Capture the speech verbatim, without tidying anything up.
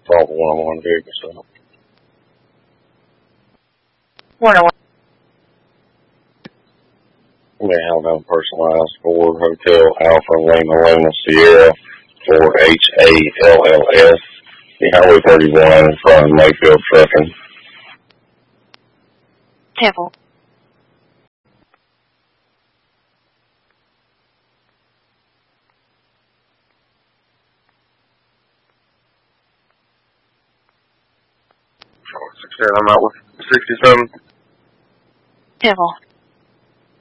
Fault one oh one vehicle stop. one oh one. We have a personalized for Hotel Alpha Lima Lima Sierra for H A L L S, the Highway thirty-one from Mayfield Trucking. Temple. sixty-seven, I'm out with sixty-seven. Temple.